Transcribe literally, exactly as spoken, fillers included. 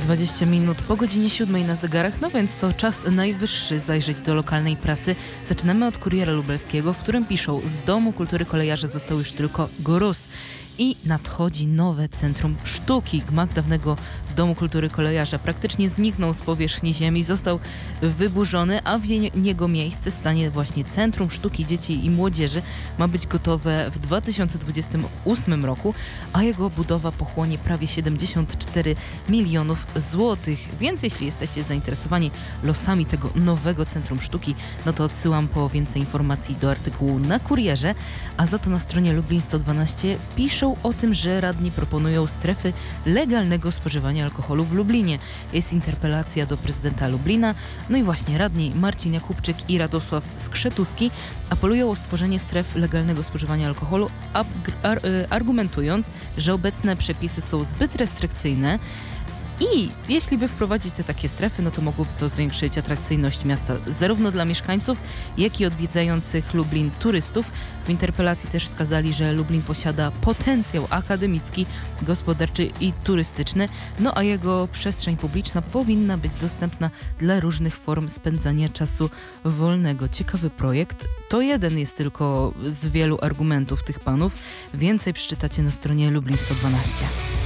dwadzieścia minut po godzinie siódmej na zegarach, no więc to czas najwyższy zajrzeć do lokalnej prasy. Zaczynamy od Kuriera Lubelskiego, w którym piszą: z Domu Kultury Kolejarza został już tylko gruz. I nadchodzi nowe Centrum Sztuki. Gmach dawnego Domu Kultury Kolejarza praktycznie zniknął z powierzchni ziemi, został wyburzony, a w jego miejsce stanie właśnie Centrum Sztuki Dzieci i Młodzieży. Ma być gotowe w dwa tysiące dwudziestym ósmym roku, a jego budowa pochłonie prawie siedemdziesiąt cztery milionów złotych. Więc jeśli jesteście zainteresowani losami tego nowego Centrum Sztuki, no to odsyłam po więcej informacji do artykułu na Kurierze, a za to na stronie Lublin sto dwanaście piszą o tym, że radni proponują strefy legalnego spożywania alkoholu w Lublinie. Jest interpelacja do prezydenta Lublina. No i właśnie radni Marcin Jakubczyk i Radosław Skrzetuski apelują o stworzenie stref legalnego spożywania alkoholu, argumentując, że obecne przepisy są zbyt restrykcyjne. I jeśli by wprowadzić te takie strefy, no to mogłoby to zwiększyć atrakcyjność miasta zarówno dla mieszkańców, jak i odwiedzających Lublin turystów. W interpelacji też wskazali, że Lublin posiada potencjał akademicki, gospodarczy i turystyczny, no a jego przestrzeń publiczna powinna być dostępna dla różnych form spędzania czasu wolnego. Ciekawy projekt. To jeden jest tylko z wielu argumentów tych panów. Więcej przeczytacie na stronie Lublin sto dwanaście.